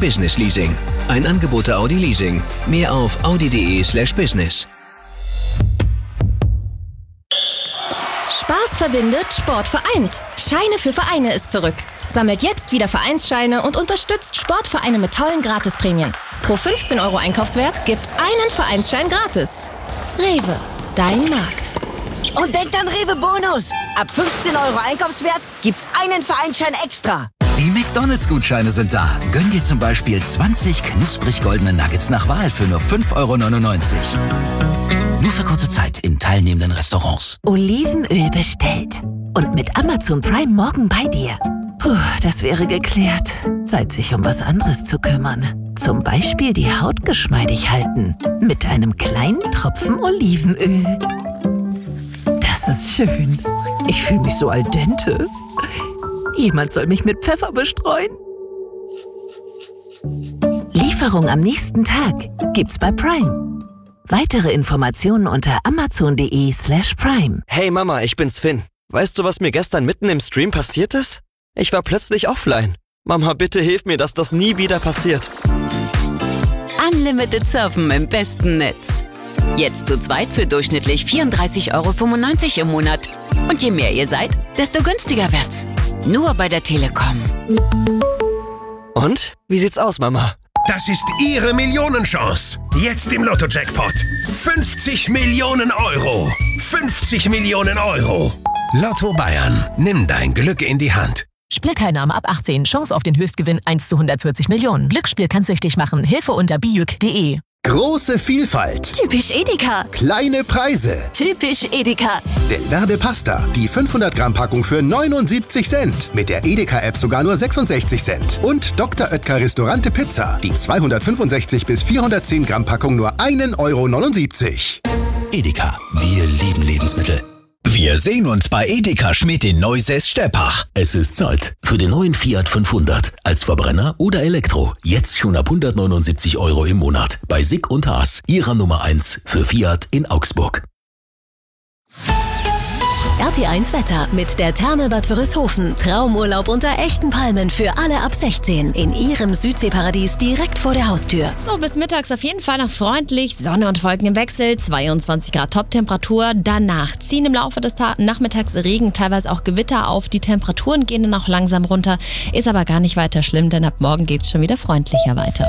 Business Leasing. Ein Angebot der Audi Leasing. Mehr auf audi.de/business. Spaß verbindet, Sport vereint. Scheine für Vereine ist zurück. Sammelt jetzt wieder Vereinsscheine und unterstützt Sportvereine mit tollen Gratisprämien. Pro 15 € Einkaufswert gibt's einen Vereinsschein gratis. Rewe, dein Markt. Und denkt an Rewe Bonus. Ab 15 € Einkaufswert gibt's einen Vereinsschein extra. Die McDonalds-Gutscheine sind da. Gönn dir zum Beispiel 20 knusprig goldene Nuggets nach Wahl für nur 5,99 €. Nur für kurze Zeit in teilnehmenden Restaurants. Olivenöl bestellt. Und mit Amazon Prime morgen bei dir. Puh, das wäre geklärt. Zeit, sich um was anderes zu kümmern. Zum Beispiel die Haut geschmeidig halten. Mit einem kleinen Tropfen Olivenöl. Das ist schön. Ich fühle mich so al dente. Jemand soll mich mit Pfeffer bestreuen. Lieferung am nächsten Tag gibt's bei Prime. Weitere Informationen unter amazon.de/prime. Hey Mama, ich bin's Finn. Weißt du, was mir gestern mitten im Stream passiert ist? Ich war plötzlich offline. Mama, bitte hilf mir, dass das nie wieder passiert. Unlimited Surfen im besten Netz. Jetzt zu zweit für durchschnittlich 34,95 € im Monat. Und je mehr ihr seid, desto günstiger wird's. Nur bei der Telekom. Und? Wie sieht's aus, Mama? Das ist Ihre Millionenchance. Jetzt im Lotto-Jackpot. 50 Millionen €. 50 Millionen €. Lotto Bayern. Nimm dein Glück in die Hand. Spielteilnahme ab 18. Chance auf den Höchstgewinn 1 zu 140 Millionen. Glücksspiel kann süchtig machen. Hilfe unter bijuk.de. Große Vielfalt. Typisch Edeka. Kleine Preise. Typisch Edeka. Del Verde Pasta. Die 500 Gramm Packung für 79 Cent. Mit der Edeka-App sogar nur 66 Cent. Und Dr. Oetker Restaurante Pizza. Die 265 bis 410 Gramm Packung nur 1,79 €. Edeka. Wir lieben Lebensmittel. Wir sehen uns bei Edeka Schmidt in Neusäß-Steppach. Es ist Zeit für den neuen Fiat 500. Als Verbrenner oder Elektro. Jetzt schon ab 179 € im Monat. Bei Sick und Haas. Ihrer Nummer 1 für Fiat in Augsburg. RT1 Wetter mit der Therme Bad Wörishofen. Traumurlaub unter echten Palmen für alle ab 16. In Ihrem Südseeparadies direkt vor der Haustür. So, bis mittags auf jeden Fall noch freundlich. Sonne und Wolken im Wechsel. 22 Grad Toptemperatur. Danach ziehen im Laufe des Nachmittags Regen, teilweise auch Gewitter auf. Die Temperaturen gehen dann auch langsam runter. Ist aber gar nicht weiter schlimm, denn ab morgen geht's schon wieder freundlicher weiter.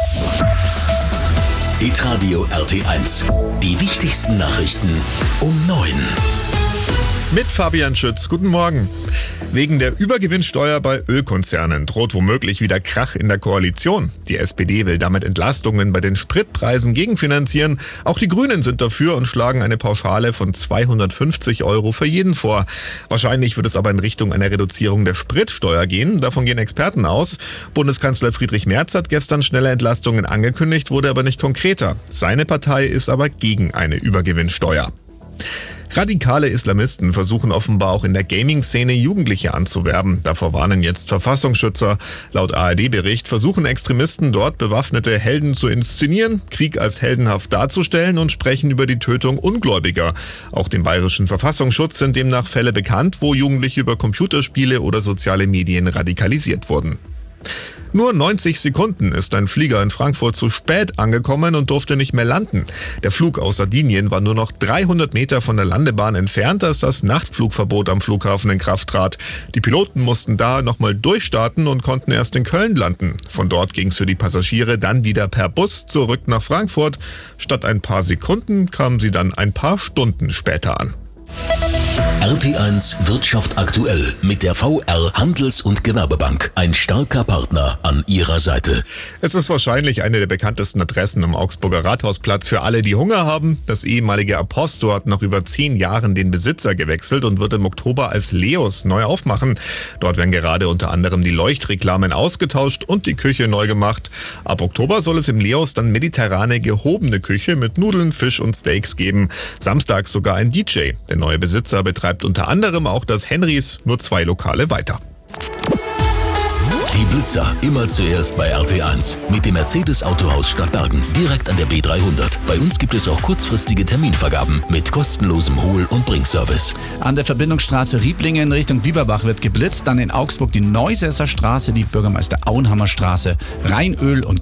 Hitradio RT1. Die wichtigsten Nachrichten um 9. Mit Fabian Schütz. Guten Morgen. Wegen der Übergewinnsteuer bei Ölkonzernen droht womöglich wieder Krach in der Koalition. Die SPD will damit Entlastungen bei den Spritpreisen gegenfinanzieren. Auch die Grünen sind dafür und schlagen eine Pauschale von 250 € für jeden vor. Wahrscheinlich wird es aber in Richtung einer Reduzierung der Spritsteuer gehen. Davon gehen Experten aus. Bundeskanzler Friedrich Merz hat gestern schnelle Entlastungen angekündigt, wurde aber nicht konkreter. Seine Partei ist aber gegen eine Übergewinnsteuer. Radikale Islamisten versuchen offenbar auch in der Gaming-Szene Jugendliche anzuwerben. Davor warnen jetzt Verfassungsschützer. Laut ARD-Bericht versuchen Extremisten dort bewaffnete Helden zu inszenieren, Krieg als heldenhaft darzustellen und sprechen über die Tötung Ungläubiger. Auch dem bayerischen Verfassungsschutz sind demnach Fälle bekannt, wo Jugendliche über Computerspiele oder soziale Medien radikalisiert wurden. Nur 90 Sekunden ist ein Flieger in Frankfurt zu spät angekommen und durfte nicht mehr landen. Der Flug aus Sardinien war nur noch 300 Meter von der Landebahn entfernt, als das Nachtflugverbot am Flughafen in Kraft trat. Die Piloten mussten daher nochmal durchstarten und konnten erst in Köln landen. Von dort ging es für die Passagiere dann wieder per Bus zurück nach Frankfurt. Statt ein paar Sekunden kamen sie dann ein paar Stunden später an. RT1 Wirtschaft aktuell mit der VR Handels- und Gewerbebank. Ein starker Partner an Ihrer Seite. Es ist wahrscheinlich eine der bekanntesten Adressen am Augsburger Rathausplatz für alle, die Hunger haben. Das ehemalige Aposto hat nach über 10 Jahren den Besitzer gewechselt und wird im Oktober als Leos neu aufmachen. Dort werden gerade unter anderem die Leuchtreklamen ausgetauscht und die Küche neu gemacht. Ab Oktober soll es im Leos dann mediterrane gehobene Küche mit Nudeln, Fisch und Steaks geben. Samstags sogar ein DJ. Der neue Besitzer betreibt unter anderem auch das Henrys, nur 2 Lokale weiter. Die Blitzer immer zuerst bei RT1 mit dem Mercedes Autohaus Stadtbergen, direkt an der B300. Bei uns gibt es auch kurzfristige Terminvergaben mit kostenlosem Hol- und Bringservice. An der Verbindungsstraße Rieblingen Richtung Bieberbach wird geblitzt, dann in Augsburg die Neusässer Straße, die Bürgermeister Auenhammer Straße, Rheinöl und